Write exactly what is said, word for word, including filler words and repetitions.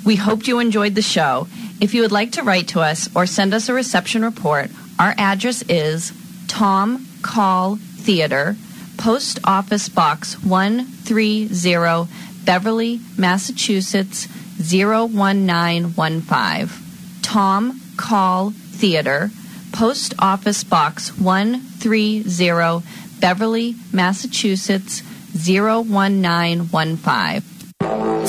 We hoped you enjoyed the show. If you would like to write to us or send us a reception report, our address is Tom Call Theater, Post Office Box one thirty, Beverly, Massachusetts zero one nine one five. Tom Call Theater, Post Office Box one thirty, Beverly, Massachusetts zero one nine one five.